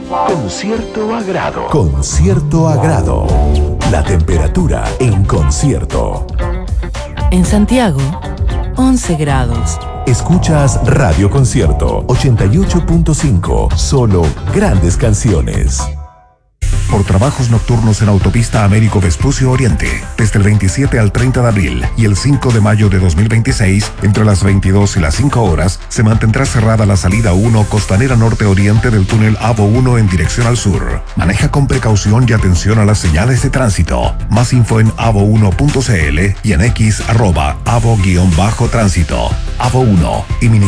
Con cierto agrado. Con cierto agrado. La temperatura en concierto. En Santiago, 11 grados. Escuchas Radio Concierto 88.5. Solo grandes canciones. Por trabajos nocturnos en Autopista Américo Vespucio Oriente, desde el 27 al 30 de abril y el 5 de mayo de 2026, entre las 22 y las 5 horas, se mantendrá cerrada la salida 1 Costanera Norte Oriente del túnel AVO 1 en dirección al sur. Maneja con precaución y atención a las señales de tránsito. Más info en avo1.cl y en x @avo-tránsito. AVO 1 y